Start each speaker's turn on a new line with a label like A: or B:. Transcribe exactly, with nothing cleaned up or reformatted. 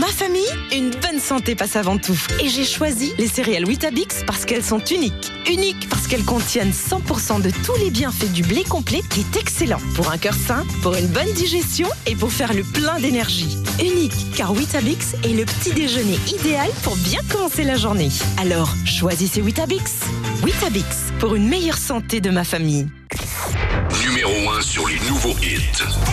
A: ma famille, une bonne santé passe avant tout. Et j'ai choisi les céréales Weetabix parce qu'elles sont uniques. Uniques parce qu'elles contiennent cent pour cent de tous les bienfaits du blé complet qui est excellent pour un cœur sain, pour une bonne digestion et pour faire le plein d'énergie. Unique car Weetabix est le petit déjeuner idéal pour bien commencer la journée. Alors, choisissez Weetabix. Weetabix, pour une meilleure santé de ma famille.
B: Numéro un sur les nouveaux hits.